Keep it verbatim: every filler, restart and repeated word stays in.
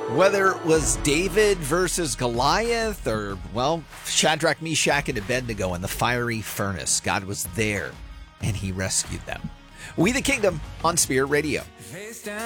Whether it was David versus Goliath or, well, Shadrach, Meshach, and Abednego in the fiery furnace, God was there and he rescued them. We the Kingdom on Spirit Radio.